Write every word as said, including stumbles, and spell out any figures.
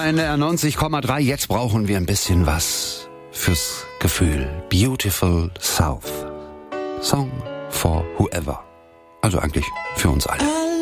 N D R neunzig Komma drei. Jetzt brauchen wir ein bisschen was fürs Gefühl. Beautiful South. Song for whoever. Also eigentlich für uns alle.